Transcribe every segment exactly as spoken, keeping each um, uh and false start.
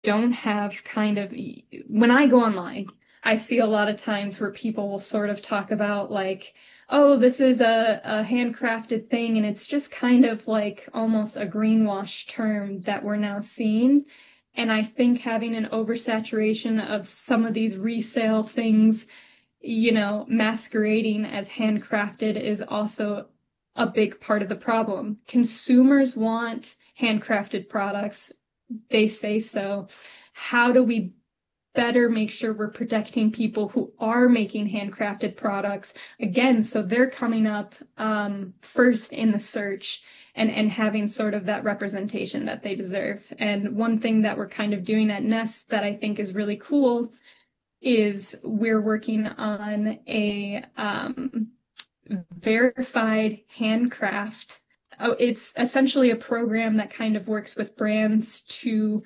don't have kind of, when I go online, I see a lot of times where people will sort of talk about like, oh, this is a, a handcrafted thing, and it's just kind of like almost a greenwash term that we're now seeing. And I think having an oversaturation of some of these resale things, you know, masquerading as handcrafted is also a big part of the problem. Consumers want handcrafted products. They say so. How do we better make sure we're protecting people who are making handcrafted products, again, so they're coming up um, first in the search and, and having sort of that representation that they deserve. And one thing that we're kind of doing at Nest that I think is really cool is we're working on a um, verified handcraft. Oh, it's essentially a program that kind of works with brands to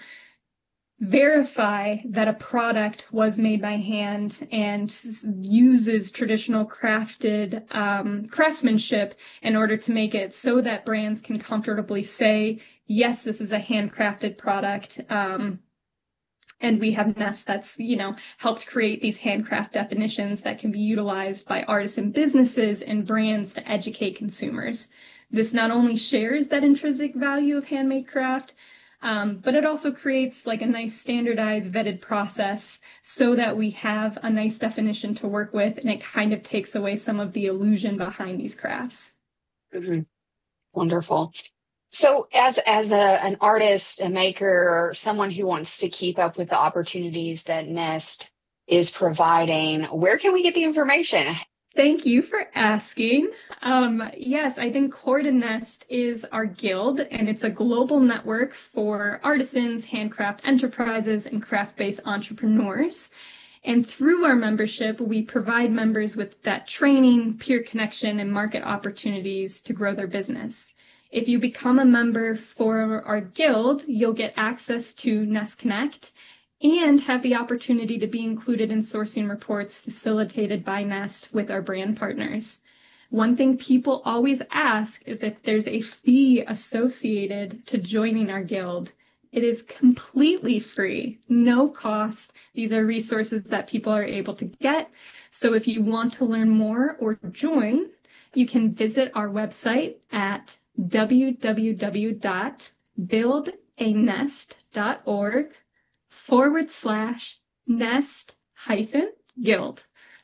verify that a product was made by hand and uses traditional crafted um, craftsmanship in order to make it so that brands can comfortably say, yes, this is a handcrafted product. Um, and we have Nest that's, you know, helped create these handcraft definitions that can be utilized by artisan businesses and brands to educate consumers. This not only shares that intrinsic value of handmade craft, Um, but it also creates like a nice standardized vetted process so that we have a nice definition to work with, and it kind of takes away some of the illusion behind these crafts. Mm-hmm. Wonderful. So as as a, an artist, a maker, or someone who wants to keep up with the opportunities that Nest is providing, where can we get the information? Thank you for asking. Um, yes, I think Core to Nest is our guild, and it's a global network for artisans, handcraft enterprises, and craft-based entrepreneurs. And through our membership, we provide members with that training, peer connection, and market opportunities to grow their business. If you become a member for our guild, you'll get access to Nest Connect and have the opportunity to be included in sourcing reports facilitated by Nest with our brand partners. One thing people always ask is if there's a fee associated to joining our guild. It is completely free, no cost. These are resources that people are able to get. So if you want to learn more or join, you can visit our website at w w w dot build a nest dot org forward slash nest hyphen guild.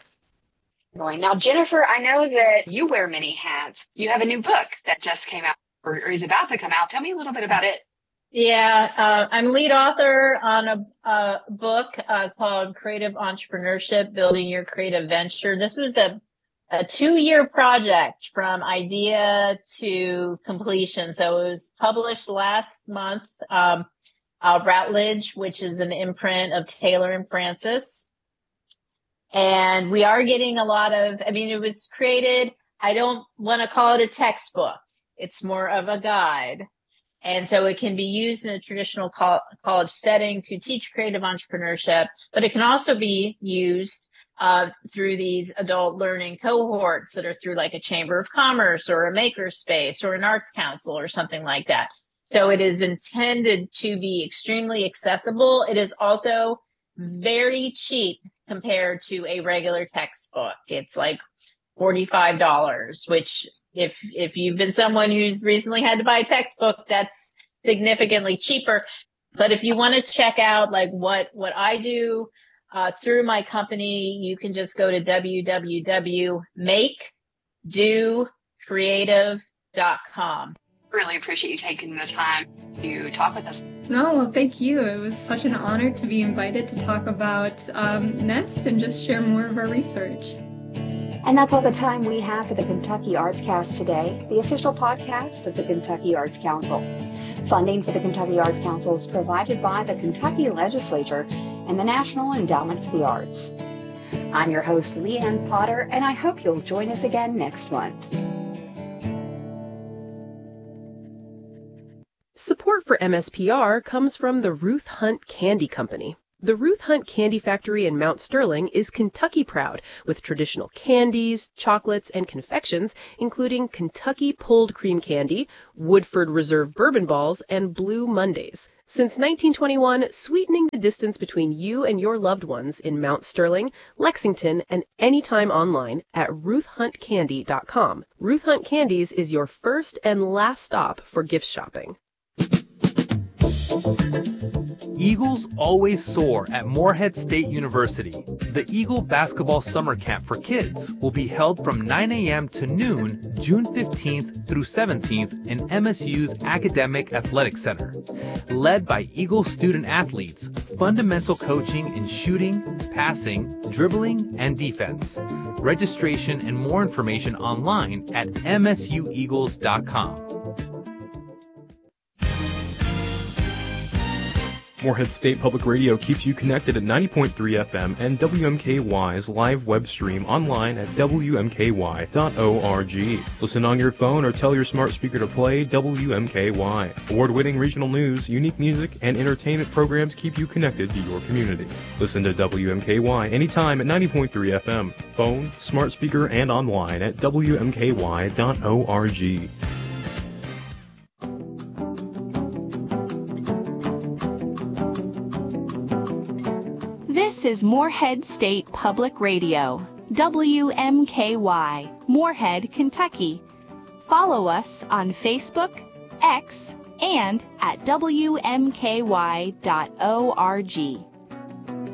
Now, Jennifer, I know that you wear many hats. You have a new book that just came out or, or is about to come out. Tell me a little bit about it. Yeah, uh, I'm lead author on a, a book uh, called Creative Entrepreneurship, Building Your Creative Venture. This was a, a two-year project from idea to completion. So it was published last month. Um, Uh, Routledge, which is an imprint of Taylor and Francis. And we are getting a lot of, I mean, it was created, I don't want to call it a textbook. It's more of a guide. And so it can be used in a traditional co- college setting to teach creative entrepreneurship, but it can also be used uh, through these adult learning cohorts that are through like a chamber of commerce or a makerspace or an arts council or something like that. So it is intended to be extremely accessible. It is also very cheap compared to a regular textbook. It's like forty-five dollars, which if if you've been someone who's recently had to buy a textbook, that's significantly cheaper. But if you want to check out like what, what I do uh, through my company, you can just go to w w w dot make do creative dot com. Really appreciate you taking the time to talk with us. No, well, thank you. It was such an honor to be invited to talk about um, Nest and just share more of our research. And that's all the time we have for the Kentucky Arts Cast today, the official podcast of the Kentucky Arts Council. Funding for the Kentucky Arts Council is provided by the Kentucky Legislature and the National Endowment for the Arts. I'm your host, Leanne Potter, and I hope you'll join us again next month. Support for M S P R comes from the Ruth Hunt Candy Company. The Ruth Hunt Candy Factory in Mount Sterling is Kentucky proud, with traditional candies, chocolates, and confections, including Kentucky Pulled Cream Candy, Woodford Reserve Bourbon Balls, and Blue Mondays. Since nineteen twenty-one, sweetening the distance between you and your loved ones in Mount Sterling, Lexington, and anytime online at ruth hunt candy dot com. Ruth Hunt Candies is your first and last stop for gift shopping. Eagles always soar at Morehead State University. The Eagle Basketball Summer Camp for Kids will be held from nine a.m. to noon, June fifteenth through seventeenth in M S U's Academic Athletic Center. Led by Eagle student athletes, fundamental coaching in shooting, passing, dribbling, and defense. Registration and more information online at m s u eagles dot com. Morehead State Public Radio keeps you connected at ninety point three F M and W M K Y's live web stream online at w m k y dot org. Listen on your phone or tell your smart speaker to play W M K Y. Award-winning regional news, unique music, and entertainment programs keep you connected to your community. Listen to W M K Y anytime at ninety point three F M. Phone, smart speaker, and online at w m k y dot org. This is Morehead State Public Radio, W M K Y, Morehead, Kentucky. Follow us on Facebook, X, and at w m k y dot org.